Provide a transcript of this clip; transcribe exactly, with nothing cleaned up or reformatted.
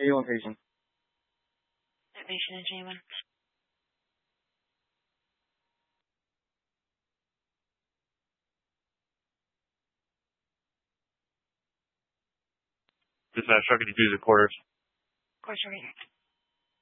A location. Station in Jamin. Dispatch, truck at defuse at quarters. Of course, right.